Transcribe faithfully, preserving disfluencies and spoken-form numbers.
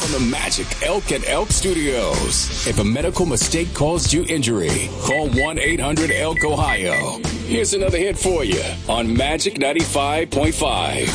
from the Magic Elk and Elk Studios. If a medical mistake caused you injury, call one eight hundred elk ohio. Here's another hit for you on Magic ninety-five point five.